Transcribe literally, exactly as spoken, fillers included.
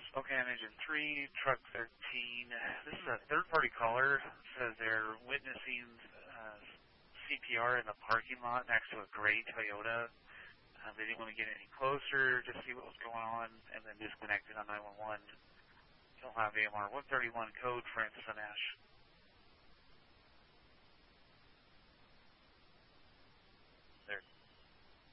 Spokane Engine three, Truck thirteen. This is a third-party caller. It says they're witnessing uh, C P R in the parking lot next to a gray Toyota. Uh, they didn't want to get any closer, just see what was going on, and then disconnected on nine one one. You'll have A M R one thirty-one code, Francis and Ash.